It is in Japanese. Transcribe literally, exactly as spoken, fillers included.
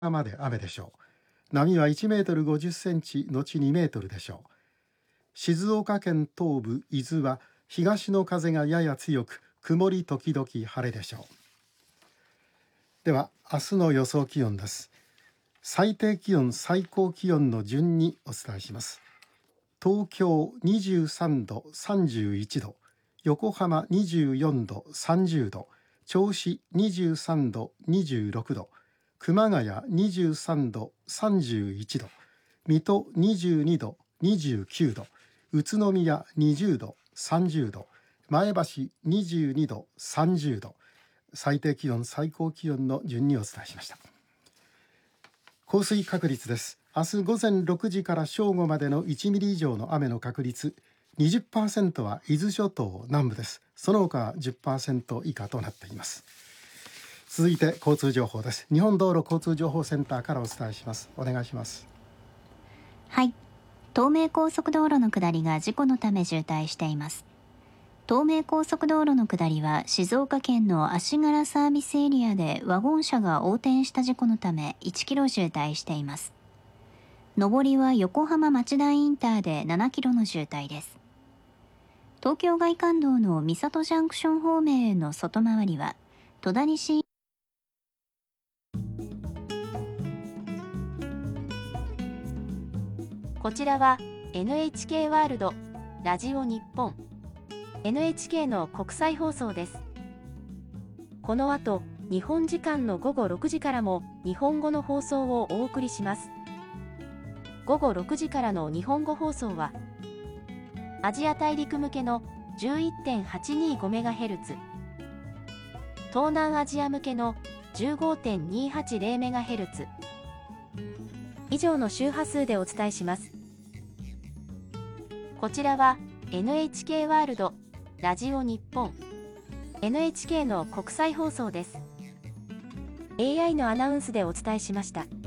まで雨でしょう。波はいちメートルごじゅっセンチ後にメートルでしょう。静岡県東部伊豆は東の風がやや強く、曇り時々晴れでしょう。では明日の予想気温です。最低気温最高気温の順にお伝えします。東京にじゅうさんどさんじゅういちど、横浜にじゅうよんどさんじゅうど、銚子にじゅうさんどにじゅうろくど、熊谷にじゅうさんどさんじゅういちど、水戸にじゅうにどにじゅうきゅうど、宇都宮にじゅうどさんじゅうど、前橋にじゅうにどさんじゅうど、最低気温最高気温の順にお伝えしました。降水確率です。明日午前ろくじから正午までのいちミリ以上の雨の確率、にじゅっパーセント は伊豆諸島南部です。その他は じゅっパーセント 以下となっています。続いて交通情報です。日本道路交通情報センターからお伝えします。お願いします。 はい、東名高速道路の下りが事故のため渋滞しています。東名高速道路の下りは静岡県の足柄サービスエリアでワゴン車が横転した事故のためいちキロ渋滞しています。上りは横浜町田インターでななキロの渋滞です。東京外環道の三郷ジャンクション方面への外回りは戸田西こちらは エヌエイチケー ワールドラジオ日本 エヌエイチケー の国際放送です。この後、日本時間のごごろくじからも日本語の放送をお送りします。ごごろくじからの日本語放送は、アジア大陸向けの じゅういってんはちにごメガヘルツ、東南アジア向けの じゅうごてんにはちゼロメガヘルツ、以上の周波数でお伝えします。こちらは エヌエイチケー ワールドラジオ日本 エヌエイチケー の国際放送です。エーアイ のアナウンスでお伝えしました。